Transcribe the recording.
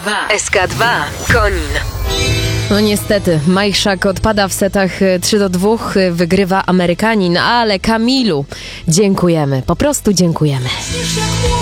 SK2 Konin. No niestety, Majchrzak odpada w setach 3-2, wygrywa Amerykanin, ale Kamilu dziękujemy, po prostu dziękujemy.